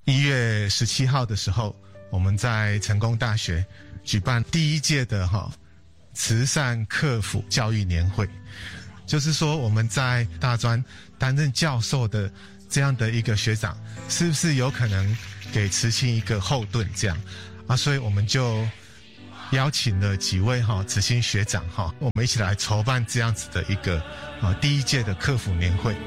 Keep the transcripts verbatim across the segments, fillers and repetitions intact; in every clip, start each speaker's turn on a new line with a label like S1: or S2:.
S1: 一月十七号的时候，我们在成功大学举办第一届的哈慈善客服教育年会，就是说我们在大专担任教授的这样的一个学长，是不是有可能给慈青一个后盾这样啊？所以我们就邀请了几位哈慈青学长哈，我们一起来筹办这样子的一个啊第一届的客服年会。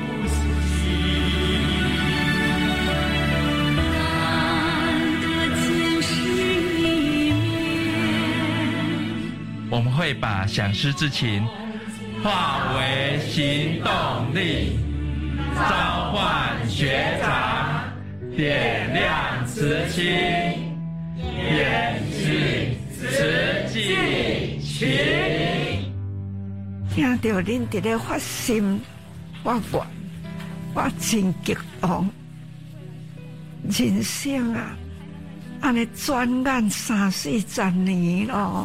S2: 我们会把想师之情化为行动力，召唤学长，点亮慈青，延续慈济情。
S3: 听到恁伫咧发心发愿，我真激动。人生啊，安尼转眼三四十年咯。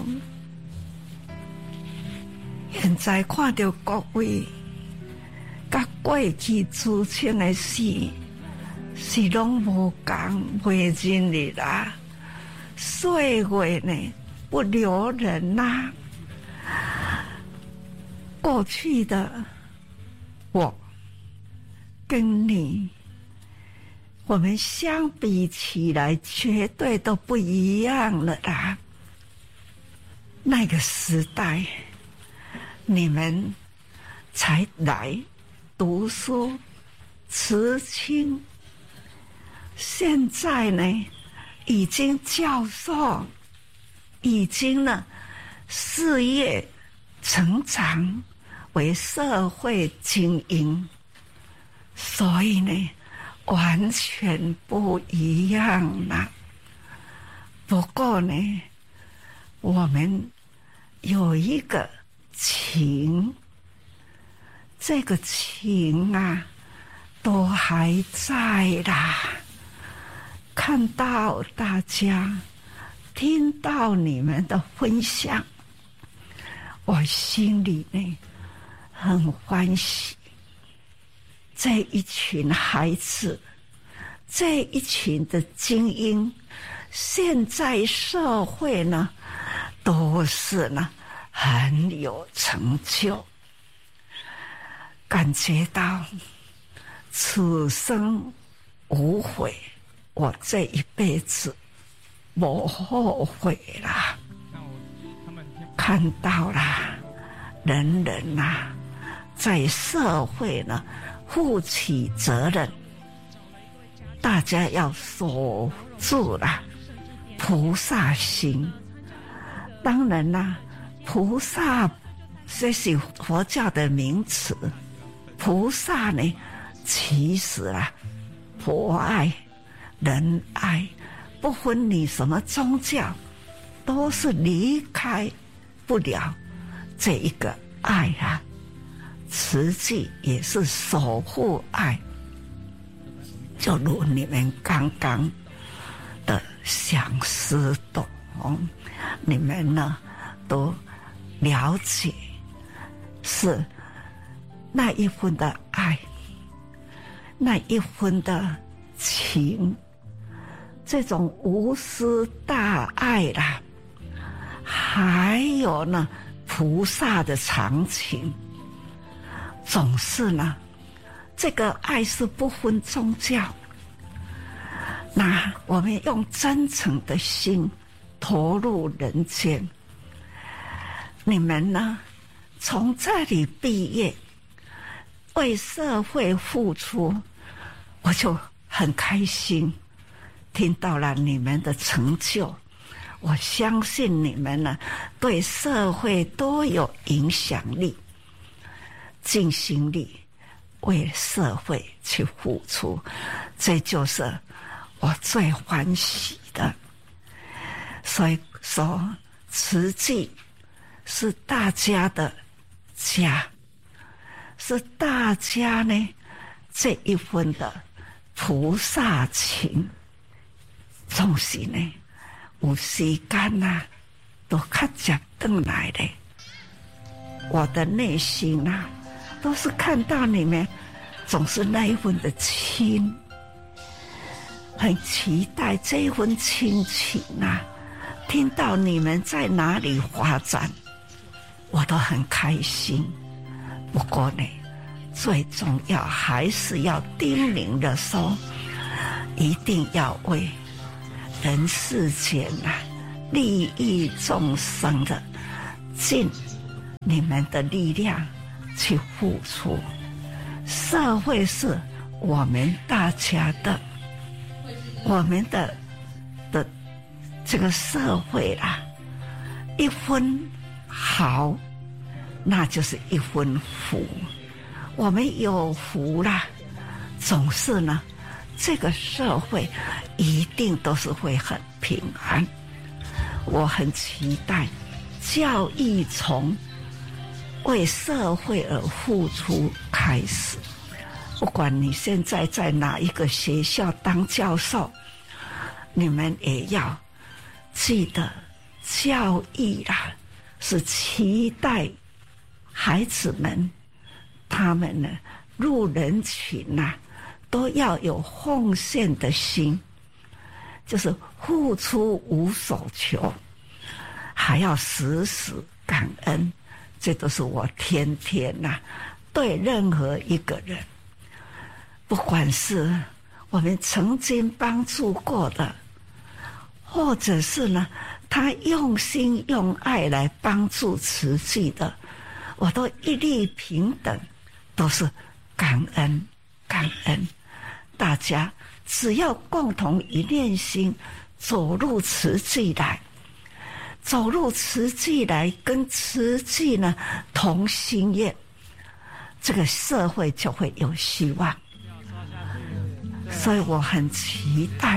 S3: 现在看到各位甲过去知青的事，是拢无共袂认哩啦。岁月呢不留人呐、啊。过去的我跟你，我们相比起来，绝对都不一样了啦。那个时代。你们才来读书慈青，现在呢已经教授，已经呢事业成长为社会精英，所以呢完全不一样啦。不过呢，我们有一个情，这个情啊都还在啦。看到大家，听到你们的分享，我心里呢很欢喜。这一群孩子，这一群的精英，现在社会呢都是呢很有成就，感觉到此生无悔，我这一辈子不后悔啦。看到啦，人人啊，在社会呢负起责任，大家要守住啦菩萨心。当然啦，菩萨这是佛教的名词，菩萨呢其实啊博爱仁爱，不分你什么宗教，都是离开不了这一个爱啊。慈济也是守护爱，就如你们刚刚的想思懂，你们呢都了解，是那一份的爱，那一份的情，这种无私大爱啦，还有呢菩萨的常情，总是呢这个爱是不分宗教。那我们用真诚的心投入人间，你们呢从这里毕业，为社会付出，我就很开心。听到了你们的成就，我相信你们呢对社会都有影响力、尽心力为社会去付出，这就是我最欢喜的。所以说慈济是大家的家，是大家呢这一份的菩萨情，总是呢有时间啊都较接回来的。我的内心啊都是看到你们总是那一份的亲， 很期待这份亲情啊，听到你们在哪里发展，我都很开心。不过呢，最重要还是要叮咛的说，一定要为人世间啊利益众生的尽你们的力量去付出。社会是我们大家的，我们的的这个社会啊，一分好，那就是一分福。我们有福啦，总是呢，这个社会一定都是会很平安。我很期待教育从为社会而付出开始。不管你现在在哪一个学校当教授，你们也要记得，教育啦是期待孩子们他们呢入人群啊，都要有奉献的心，就是付出无所求，还要时时感恩。这都是我天天呐、啊、对任何一个人，不管是我们曾经帮助过的，或者是呢他用心用爱来帮助慈济的，我都一律平等，都是感恩感恩。大家只要共同一念心，走入慈济来，走入慈济来，跟慈济呢同心愿，这个社会就会有希望。所以我很期待，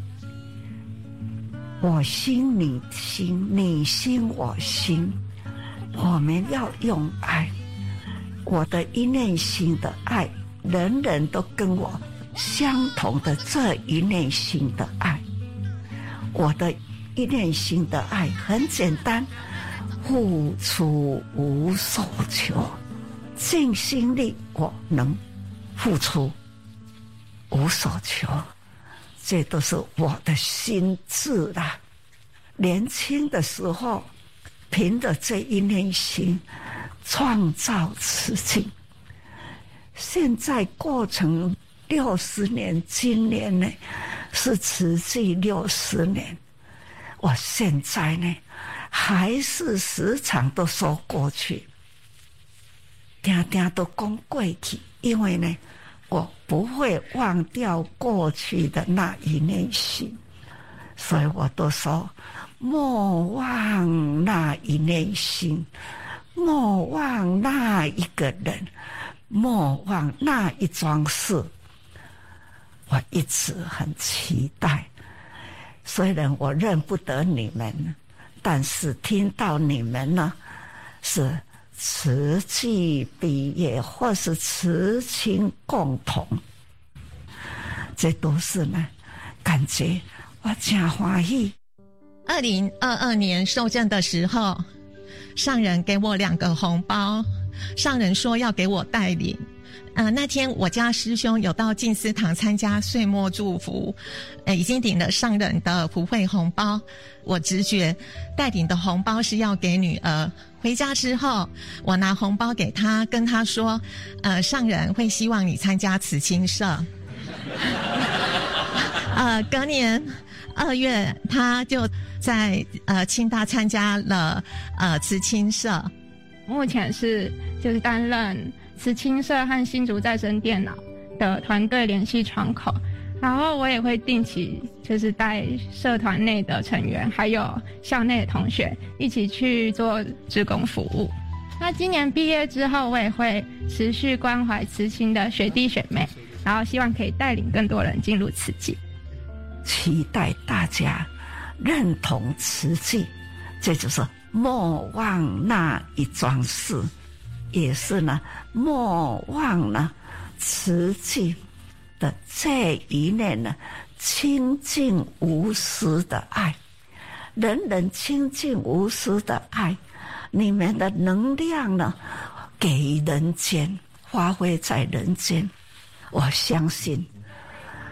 S3: 我心你心，你心我心，我们要用爱，我的一念心的爱，人人都跟我相同的这一念心的爱。我的一念心的爱很简单，付出无所求，尽心力我能付出无所求，这都是我的心智啦。年轻的时候凭着这一念心创造慈济，现在过程六十年，今年呢是慈济六十年。我现在呢还是时常都说过去，定定都讲过去，因为呢我不会忘掉过去的那一念心，所以我都说莫忘那一念心，莫忘那一个人，莫忘那一桩事。我一直很期待，虽然我认不得你们，但是听到你们呢是慈济毕业或是慈亲共同，这都是呢感觉我真欢喜。
S4: 二零二二年受证的时候，上人给我两个红包，上人说要给我带领。呃，那天我家师兄有到静思堂参加岁末祝福，呃，已经领了上人的福慧红包。我直觉带领的红包是要给女儿。回家之后，我拿红包给他，跟他说，呃，上人会希望你参加慈青社。呃，隔年二月，他就在呃清大参加了呃慈青社。
S5: 目前是就是担任慈青社和新竹再生电脑的团队联系窗口，然后我也会定期就是带社团内的成员还有校内的同学一起去做志工服务。那今年毕业之后，我也会持续关怀慈青的学弟学妹，然后希望可以带领更多人进入慈济。
S3: 期待大家认同慈济，这就是莫忘那一桩事，也是呢莫忘呢慈济的这一念呢清净无私的爱，人人清净无私的爱，你们的能量呢给人间，发挥在人间。我相信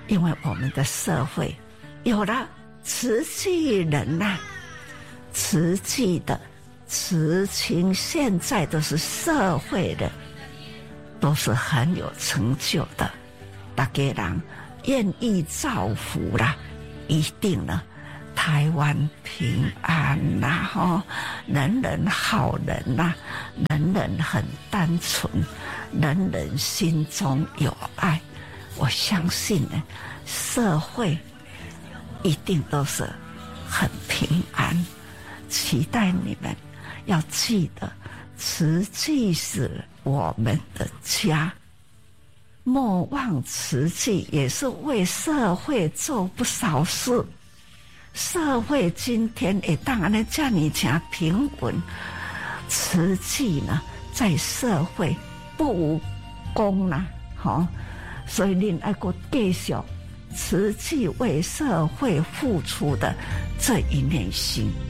S3: 因为我们的社会有了慈济人呐、啊，慈济的慈亲，现在都是社会的，都是很有成就的，大家人愿意造福啦，一定呢，台湾平安啦，吼，人人好人呐，人人很单纯，人人心中有爱，我相信呢，社会一定都是很平安。期待你们要记得，慈济是我们的家，莫忘慈济也是为社会做不少事。社会今天会当然的这么正平稳，慈济呢在社会不无功啦，好，所以您爱国继续慈济为社会付出的这一念心。